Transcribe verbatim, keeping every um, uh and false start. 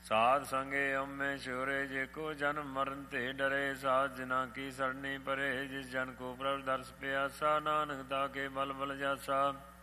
ਸਾਧ ਸੰਗੇ ਅੰਮੇ ਸ਼ੋਰੇ ਜੇ ਕੋ ਜਨਮ ਮਰਨ ਤੇ ਡਰੇ। ਸਾਧ ਜਿਨਾ ਕੀ ਸਰਣੀ ਪਰੇ ਜਿਸ ਜਨ ਕੋ ਪ੍ਰਭ ਦਰਸ ਪਿਆਸਾ। ਨਾਨਕ ਤਾ ਕੇ ਬਲ ਬਲ ਜਾਸਾ।